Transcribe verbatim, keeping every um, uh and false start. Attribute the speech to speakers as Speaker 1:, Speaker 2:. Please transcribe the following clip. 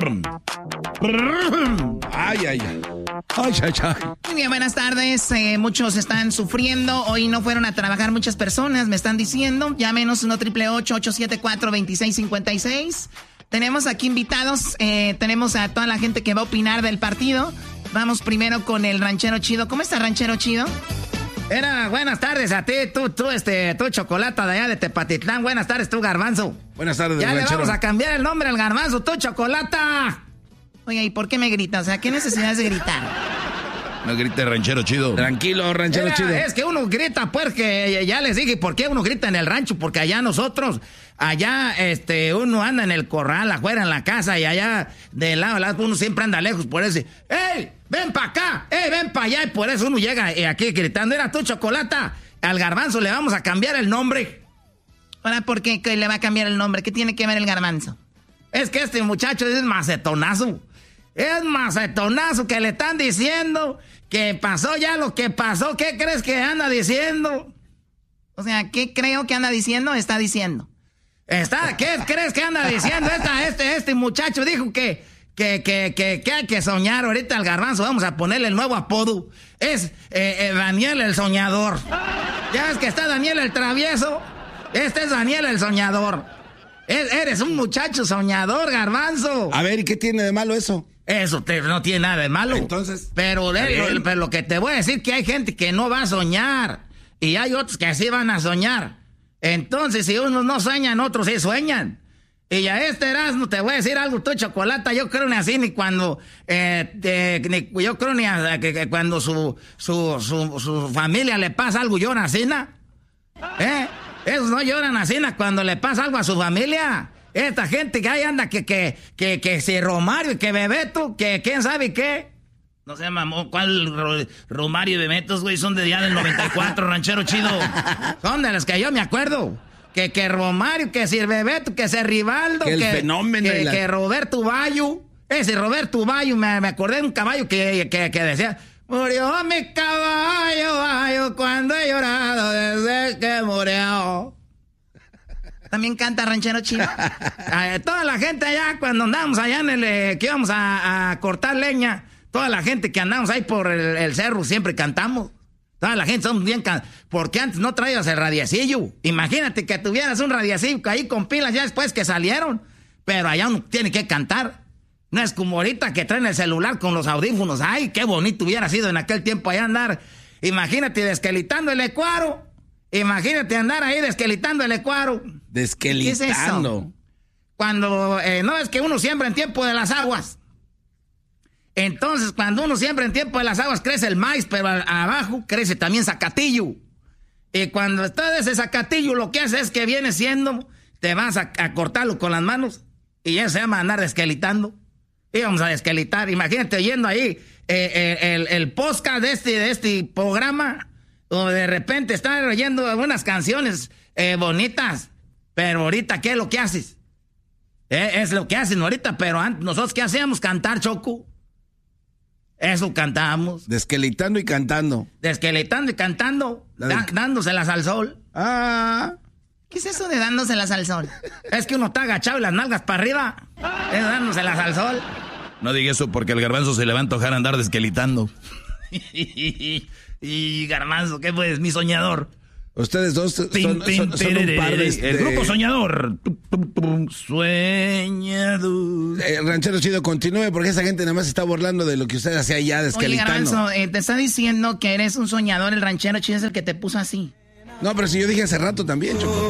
Speaker 1: Ay, ay, ay. Ay, ay, ay.
Speaker 2: Muy bien, buenas tardes. Eh, muchos están sufriendo. Hoy no fueron a trabajar muchas personas, me están diciendo. Llámenos uno triple ocho, ocho siete cuatro, dos seis cinco seis. Tenemos aquí invitados. Eh, tenemos a toda la gente que va a opinar del partido. Vamos primero con el ranchero chido. ¿Cómo está, ranchero chido?
Speaker 3: Era, buenas tardes a ti, tú, tú, este, tú, Chocolata de allá de Tepatitlán. Buenas tardes, tú, Garbanzo.
Speaker 1: Buenas tardes,
Speaker 3: Ya
Speaker 1: ranchero.
Speaker 3: le vamos a cambiar el nombre al Garbanzo, tú, Chocolata.
Speaker 2: Oye, ¿y por qué me gritas? O sea, ¿qué necesidad de gritar?
Speaker 4: No grite, ranchero chido.
Speaker 1: Tranquilo, ranchero
Speaker 3: Era,
Speaker 1: chido.
Speaker 3: Es que uno grita, pues, que ya les dije, ¿por qué uno grita en el rancho? Porque allá nosotros, allá, este, uno anda en el corral, afuera en la casa, y allá, de lado a lado, uno siempre anda lejos, por eso, ¡ey, ven para acá! ¡Ey, ven para allá! Y por eso uno llega eh, aquí gritando, era tú, Chocolata, al Garbanzo le vamos a cambiar el nombre.
Speaker 2: Ahora, ¿por qué que le va a cambiar el nombre? ¿Qué tiene que ver el Garbanzo?
Speaker 3: Es que este muchacho es macetonazo. Es macetonazo que le están diciendo que pasó ya lo que pasó. ¿Qué crees que anda diciendo?
Speaker 2: O sea, ¿qué creo que anda diciendo? Está diciendo.
Speaker 3: Está, ¿qué crees que anda diciendo? Esta, este, este muchacho dijo que, que, que, que, que hay que soñar ahorita al Garbanzo. Vamos a ponerle el nuevo apodo. Es eh, eh, Daniel el Soñador. Ya ves que está Daniel el Travieso. Este es Daniel el Soñador. Es, eres un muchacho soñador, Garbanzo.
Speaker 1: A ver, ¿y qué tiene de malo eso?
Speaker 3: Eso te, no tiene nada de malo.
Speaker 1: Entonces,
Speaker 3: pero, de, lo, pero lo que te voy a decir que hay gente que no va a soñar. Y hay otros que sí van a soñar. Entonces, si unos no sueñan, otros sí sueñan. Y a este Erasmo te voy a decir algo, tú, Chocolata. Yo creo ni así, ni cuando... Eh, te, ni, yo creo ni a, que, que cuando su, su, su, su familia le pasa algo, lloran así, ¿no? ¿Eh? Esos no lloran así, ¿no? Cuando le pasa algo a su familia. Esta gente que ahí anda, que, que, que, que si Romario y que Bebeto, que quién sabe qué.
Speaker 4: No sé, mamón, ¿cuál Ro- Romario y Bebetos, güey? Son de día del noventa y cuatro, ranchero chido.
Speaker 3: Son de los que yo me acuerdo. Que, que Romario, que si Bebeto, que si Rivaldo,
Speaker 1: Que
Speaker 3: que,
Speaker 1: el fenómeno
Speaker 3: que,
Speaker 1: y la-
Speaker 3: que Roberto Bayo. Ese Roberto Bayo, me, me acordé de un caballo que, que, que decía... Murió mi caballo, Bayo, cuando he llorado desde que murió.
Speaker 2: ¿También canta ranchero chido?
Speaker 3: Eh, toda la gente allá, cuando andamos allá en el... Eh, que íbamos a, a cortar leña, toda la gente que andamos ahí por el, el cerro siempre cantamos. Toda la gente somos bien can... Porque antes no traías el radiacillo. Imagínate que tuvieras un radiacillo ahí con pilas ya después que salieron. Pero allá uno tiene que cantar. No es como ahorita que traen el celular con los audífonos. Ay, qué bonito hubiera sido en aquel tiempo allá andar. Imagínate desquelitando el ecuaro. Imagínate andar ahí desquelitando el ecuaro.
Speaker 1: Desquelitando.
Speaker 2: ¿Qué es eso?
Speaker 3: Cuando, eh, no es que uno siembra en tiempo de las aguas. Entonces, cuando uno siembra en tiempo de las aguas, crece el maíz, pero a- abajo crece también zacatillo. Y cuando está ese zacatillo, lo que hace es que viene siendo, te vas a, a cortarlo con las manos, y eso se llama andar desquelitando. Íbamos a desquelitar. Imagínate oyendo ahí eh, eh, el, el podcast de este, de este programa, o de repente estar oyendo algunas canciones eh, bonitas. Pero ahorita, ¿qué es lo que haces? Eh, es lo que hacen ahorita, pero antes, nosotros, ¿qué hacíamos? Cantar, Choco. Eso cantamos.
Speaker 1: Desquelitando y cantando.
Speaker 3: Desquelitando y cantando,
Speaker 1: La de-
Speaker 3: da- dándoselas al sol.
Speaker 1: Ah,
Speaker 2: ¿Qué es eso de dándoselas al sol?
Speaker 3: Es que uno está agachado y las nalgas para arriba. Es dándoselas al sol.
Speaker 4: No diga eso porque el Garbanzo se le va a antojar andar desquelitando. Y Garbanzo, ¿qué fue? Mi soñador.
Speaker 1: ustedes dos son,
Speaker 4: Pim,
Speaker 1: son-
Speaker 4: pim,
Speaker 1: son un par de...
Speaker 4: El
Speaker 1: de-
Speaker 4: grupo soñador. Tum, tum, tum, Sueñador.
Speaker 1: Eh, ranchero chido, continúe porque esa gente nada más está burlando de lo que usted hacía allá
Speaker 2: Oye,
Speaker 1: desquelitando.
Speaker 2: Garbanzo, eh, te está diciendo que eres un soñador, el ranchero chido es el que te puso así.
Speaker 1: No, pero si yo dije hace rato también, Choco.